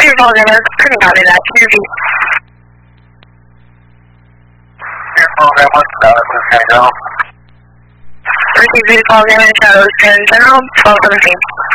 volume is pretty loud in activity. Program was analysis and general. Receive volume and shadows in general, 1217.